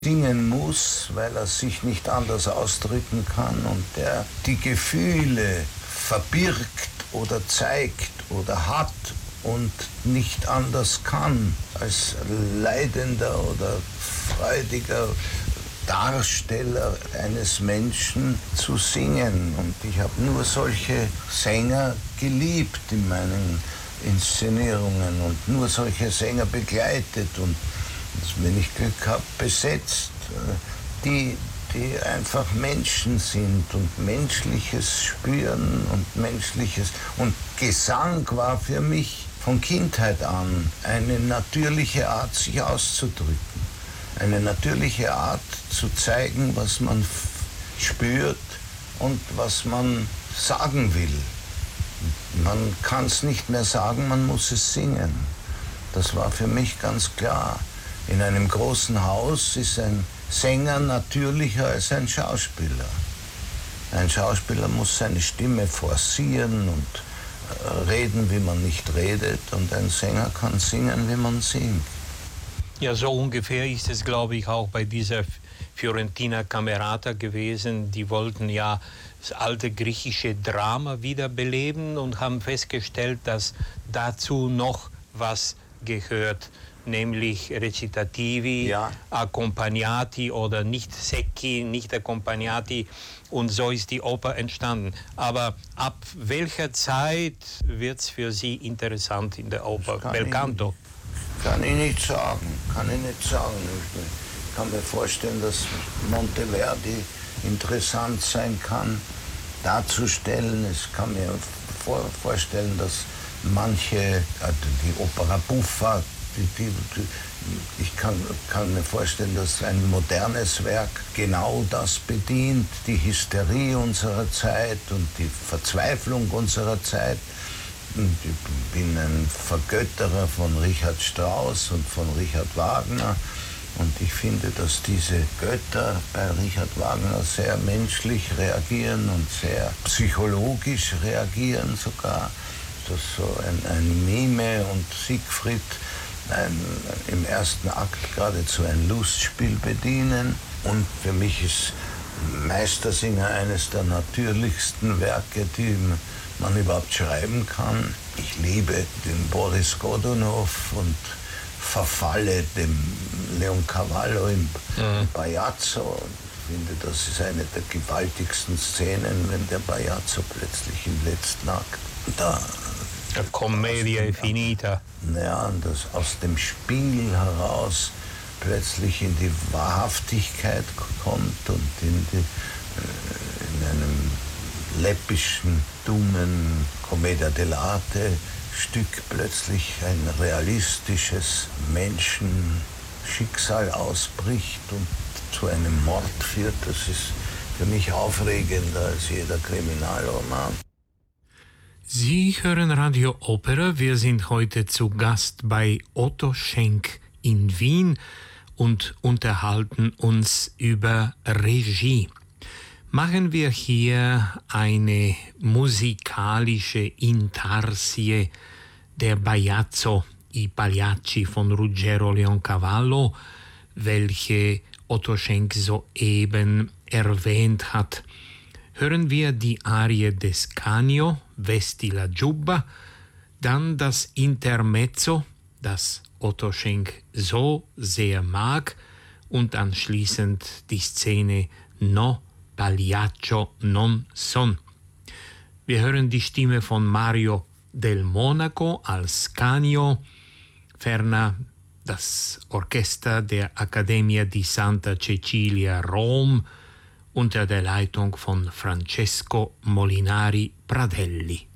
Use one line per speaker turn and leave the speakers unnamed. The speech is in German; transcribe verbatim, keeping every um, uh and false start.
singen muss, weil er sich nicht anders ausdrücken kann und der die Gefühle verbirgt oder zeigt oder hat und nicht anders kann, als leidender oder freudiger Darsteller eines Menschen zu singen. Und ich habe nur solche Sänger geliebt in meinen Inszenierungen und nur solche Sänger begleitet und, wenn ich Glück habe, besetzt, die, die einfach Menschen sind und Menschliches spüren und Menschliches. Und Gesang war für mich von Kindheit an eine natürliche Art, sich auszudrücken. Eine natürliche Art zu zeigen, was man spürt und was man sagen will. Man kann es nicht mehr sagen, man muss es singen. Das war für mich ganz klar. In einem großen Haus ist ein Sänger natürlicher als ein Schauspieler. Ein Schauspieler muss seine Stimme forcieren und reden, wie man nicht redet. Und ein Sänger kann singen, wie man singt.
Ja, so ungefähr ist es, glaube ich, auch bei dieser Fiorentina Camerata gewesen. Die wollten ja das alte griechische Drama wiederbeleben und haben festgestellt, dass dazu noch was gehört, nämlich Recitativi, ja. Accompagnati oder nicht Secchi, nicht Accompagnati. Und so ist die Oper entstanden. Aber ab welcher Zeit wird es für Sie interessant in der Oper? Belcanto?
Kann ich nicht sagen, kann ich nicht sagen. Ich kann mir vorstellen, dass Monteverdi interessant sein kann, darzustellen. Ich kann mir vor, vorstellen, dass manche, die Opera Buffa, die, die, die, ich kann, kann mir vorstellen, dass ein modernes Werk genau das bedient, die Hysterie unserer Zeit und die Verzweiflung unserer Zeit. Ich bin ein Vergötterer von Richard Strauss und von Richard Wagner und ich finde, dass diese Götter bei Richard Wagner sehr menschlich reagieren und sehr psychologisch reagieren sogar. Dass so ein, ein Mime und Siegfried ein, im ersten Akt geradezu ein Lustspiel bedienen. Und für mich ist Meistersinger eines der natürlichsten Werke, die man überhaupt schreiben kann. Ich liebe den Boris Godunov und verfalle dem Leoncavallo im mhm. Bajazzo. Ich finde, das ist eine der gewaltigsten Szenen, wenn der Bajazzo plötzlich im letzten Akt da...
La Commedia è finita.
Ja, und das aus dem Spiel heraus plötzlich in die Wahrhaftigkeit kommt und in, die, in einem läppischen, dummen Commedia dell'arte Stück plötzlich ein realistisches Menschenschicksal ausbricht und zu einem Mord führt. Das ist für mich aufregender als jeder Kriminalroman.
Sie hören Radio Opera. Wir sind heute zu Gast bei Otto Schenk in Wien und unterhalten uns über Regie. Machen wir hier eine musikalische Intarsie der Bajazzo i Pagliacci von Ruggero Leoncavallo, welche Otto Schenk soeben erwähnt hat. Hören wir die Arie des Canio, Vesti la Giubba, dann das Intermezzo, das Otto Schenk so sehr mag, und anschließend die Szene No Pagliaccio non son. Wir hören die Stimme von Mario del Monaco als Canio, ferner das Orchester der Accademia di Santa Cecilia Rom unter der Leitung von Francesco Molinari Pradelli.